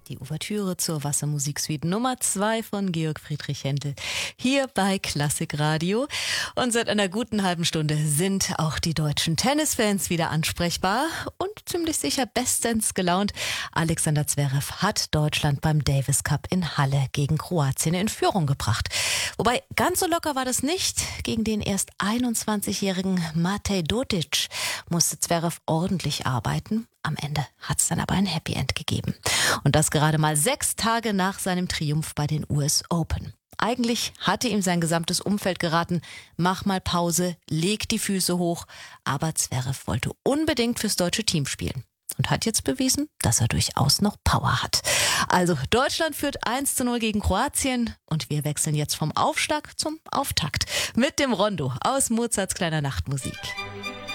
Die Ouvertüre zur Wassermusiksuite Nummer 2 von Georg Friedrich Händel hier bei Klassik Radio. Und seit einer guten halben Stunde sind auch die deutschen Tennisfans wieder ansprechbar und ziemlich sicher bestens gelaunt. Alexander Zverev hat Deutschland beim Davis Cup in Halle gegen Kroatien in Führung gebracht. Wobei ganz so locker war das nicht. Gegen den erst 21-jährigen Matej Dodig musste Zverev ordentlich arbeiten. Am Ende hat es dann aber ein Happy End gegeben. Und das gerade mal 6 Tage nach seinem Triumph bei den US Open. Eigentlich hatte ihm sein gesamtes Umfeld geraten, mach mal Pause, leg die Füße hoch. Aber Zverev wollte unbedingt fürs deutsche Team spielen. Und hat jetzt bewiesen, dass er durchaus noch Power hat. Also Deutschland führt 1:0 gegen Kroatien und wir wechseln jetzt vom Aufschlag zum Auftakt mit dem Rondo aus Mozarts kleiner Nachtmusik.